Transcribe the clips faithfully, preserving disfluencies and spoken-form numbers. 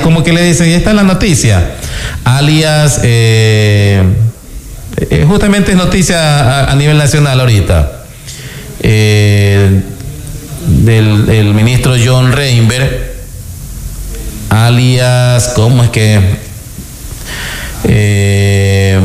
como que le dicen, esta es la noticia, alias, eh, eh, justamente es noticia a, a nivel nacional ahorita, eh, del, del ministro John Reinberg, alias, ¿cómo es que? Eh,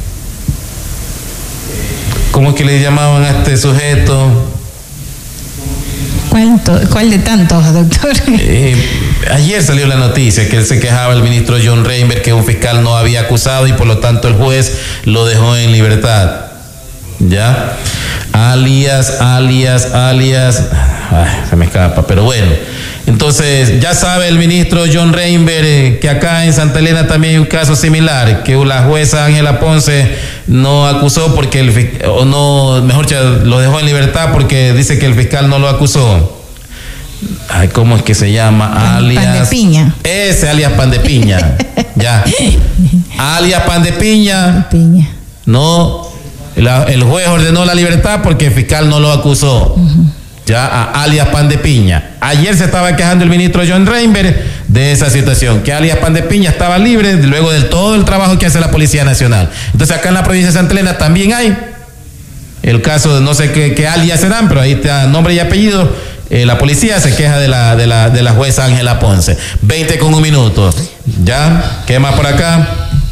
¿Cómo es que le llamaban a este sujeto? ¿Cuál, ¿Cuál de tantos, doctor? Eh, ayer salió la noticia que él se quejaba, el ministro John Reinberg, que un fiscal no había acusado y por lo tanto el juez lo dejó en libertad. ¿Ya? Alias, alias, alias. Ay, se me escapa, pero bueno. Entonces, ya sabe el ministro John Reinberg eh, que acá en Santa Elena también hay un caso similar, que la jueza Ángela Ponce no acusó porque el o no, mejor dicho, lo dejó en libertad porque dice que el fiscal no lo acusó. Ay, ¿cómo es que se llama? Pan, alias. pan de piña. Ese alias pan de piña. Ya. Alias pan de piña. piña. No, la, el juez ordenó la libertad porque el fiscal no lo acusó. Uh-huh. Ya, a alias pan de piña. Ayer se estaba quejando el ministro John Reinberg de esa situación, que alias pan de piña estaba libre luego de todo el trabajo que hace la Policía Nacional. Entonces acá en la provincia de Santa Elena también hay el caso de no sé qué, qué alias serán, pero ahí está nombre y apellido. Eh, la policía se queja de la, de la, de la jueza Ángela Ponce. veinte con un minuto. ¿Ya? ¿Qué más por acá?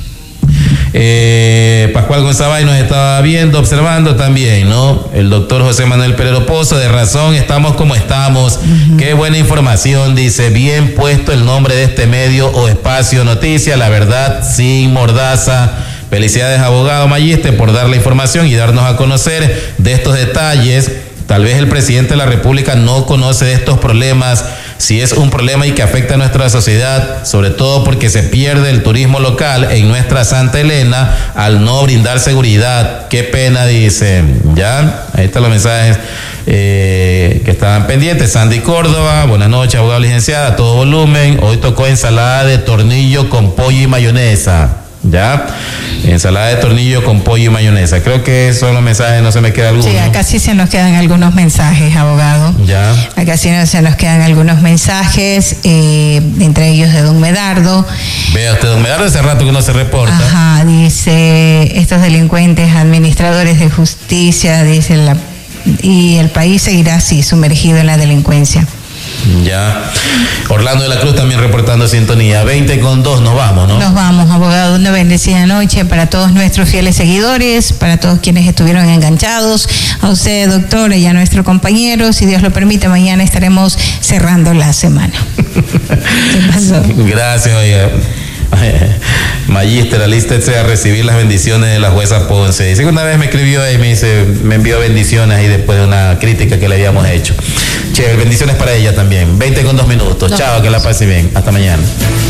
Eh, Pascual González nos estaba viendo, observando también, ¿no? El doctor José Manuel Pereiro Pozo, de razón, estamos como estamos. Uh-huh. Qué buena información, dice, bien puesto el nombre de este medio o espacio noticia, la verdad, sin mordaza. Felicidades, abogado Magiste, por dar la información y darnos a conocer de estos detalles. Tal vez el presidente de la República no conoce de estos problemas, si es un problema y que afecta a nuestra sociedad, sobre todo porque se pierde el turismo local en nuestra Santa Elena al no brindar seguridad. Qué pena, dice. Ya, ahí están los mensajes eh, que estaban pendientes. Sandy Córdoba, buenas noches, abogado licenciada, a todo volumen. Hoy tocó ensalada de tornillo con pollo y mayonesa. Ya, ensalada de tornillo con pollo y mayonesa. Creo que esos son los mensajes, no se me queda alguno. Sí, acá sí se nos quedan algunos mensajes, abogado. Ya. Acá sí se nos quedan algunos mensajes, eh, entre ellos de don Medardo. Vea usted, don Medardo, hace rato que no se reporta. Ajá, dice, estos delincuentes administradores de justicia, dice, la, y el país seguirá así, sumergido en la delincuencia. Ya. Orlando de la Cruz también reportando sintonía. veinte con dos, nos vamos, ¿no? Nos vamos, abogado. Una bendecida noche para todos nuestros fieles seguidores, para todos quienes estuvieron enganchados, a usted, doctor, y a nuestro compañero. Si Dios lo permite, mañana estaremos cerrando la semana. ¿Qué pasó? Gracias, oiga. Magíster, alístese a recibir las bendiciones de la jueza Ponce. Dice que una vez me escribió y me dice, me envió bendiciones ahí después de una crítica que le habíamos hecho. Che, bendiciones para ella también. veinte con dos minutos. No. Chao, que la pase bien. Hasta mañana.